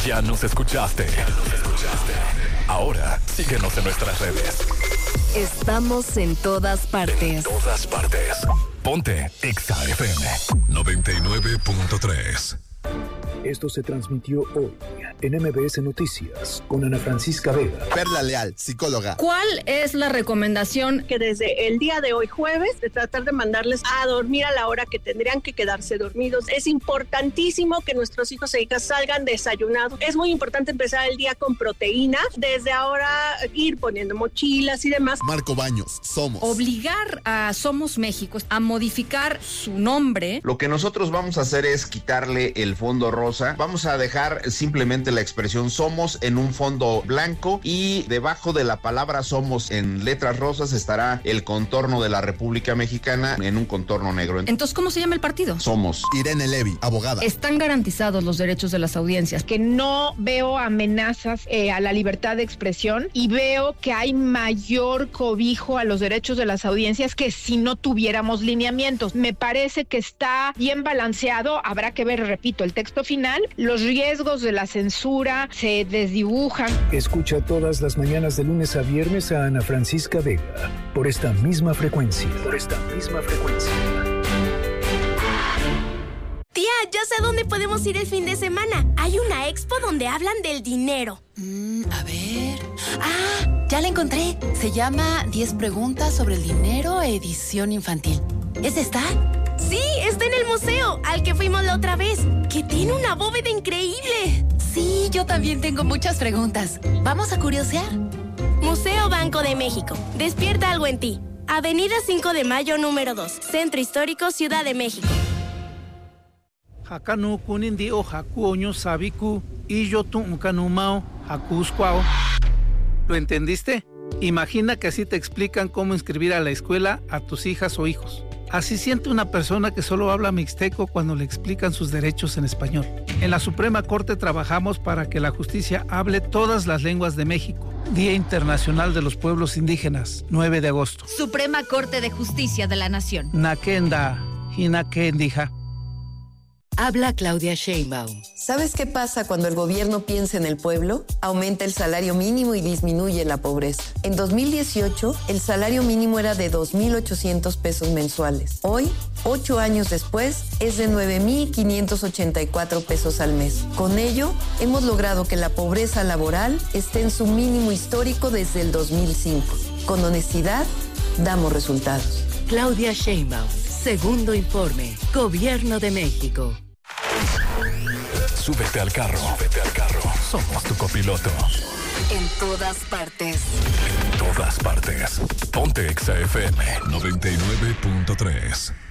Ya nos escuchaste. Ahora, síguenos en nuestras redes. Estamos en todas partes. Ponte Exa FM 99.3. Esto se transmitió hoy en MBS Noticias con Ana Francisca Vega. Perla Leal, psicóloga. ¿Cuál es la recomendación? Que desde el día de hoy, jueves, de tratar de mandarles a dormir a la hora que tendrían que quedarse dormidos. Es importantísimo que nuestros hijos e hijas salgan desayunados. Es muy importante empezar el día con proteína. Desde ahora ir poniendo mochilas y demás. Marco Baños, Somos. Obligar a Somos México a modificar su nombre. Lo que nosotros vamos a hacer es quitarle el fondo rosa. Vamos a dejar simplemente la expresión Somos en un fondo blanco y debajo de la palabra Somos en letras rosas estará el contorno de la República Mexicana en un contorno negro. Entonces, ¿cómo se llama el partido? Somos. Irene Levy, abogada. Están garantizados los derechos de las audiencias. Que no veo amenazas a la libertad de expresión y veo que hay mayor cobijo a los derechos de las audiencias que si no tuviéramos lineamientos. Me parece que está bien balanceado. Habrá que ver, repito, el texto final. Los riesgos de la censura se desdibujan. Escucha todas las mañanas de lunes a viernes a Ana Francisca Vega por esta misma frecuencia. Tía, ya sé dónde podemos ir el fin de semana. Hay una expo donde hablan del dinero. A ver... ¡Ah! Ya la encontré. Se llama 10 preguntas sobre el dinero, edición infantil. ¿Es esta? Sí, está en el museo, al que fuimos la otra vez, que tiene una bóveda increíble. Sí, yo también tengo muchas preguntas. ¿Vamos a curiosear? Museo Banco de México. Despierta algo en ti. Avenida 5 de Mayo, número 2. Centro Histórico, Ciudad de México. Hakanu kunindi o haku oño sabiku y yo tu unkanumao hakuskwao. ¿Lo entendiste? Imagina que así te explican cómo inscribir a la escuela a tus hijas o hijos. Así siente una persona que solo habla mixteco cuando le explican sus derechos en español. En la Suprema Corte trabajamos para que la justicia hable todas las lenguas de México. Día Internacional de los Pueblos Indígenas, 9 de agosto. Suprema Corte de Justicia de la Nación. Nakenda, hinakendija. Habla Claudia Sheinbaum. ¿Sabes qué pasa cuando el gobierno piensa en el pueblo? Aumenta el salario mínimo y disminuye la pobreza. En 2018, el salario mínimo era de 2,800 pesos mensuales. Hoy, 8 años después, es de 9,584 pesos al mes. Con ello, hemos logrado que la pobreza laboral esté en su mínimo histórico desde el 2005. Con honestidad, damos resultados. Claudia Sheinbaum. Segundo informe. Gobierno de México. Súbete al carro. Somos tu copiloto. En todas partes. Ponte Exa FM 99.3.